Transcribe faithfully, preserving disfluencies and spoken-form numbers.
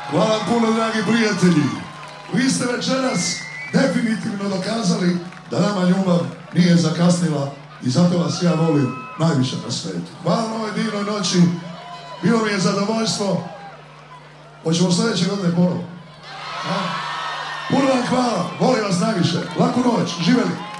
Hvala puno, dragi prijatelji. Vi ste večeras definitivno dokazali da nama ljubav nije zakasnila i zato vas ja volim najviše na svijetu. Hvala na ovoj divnoj noći. Bilo mi je zadovoljstvo. Hoćemo sljedeće godine ponovo. Puno vam hvala. Volim vas najviše. Laku noć. Živjeli.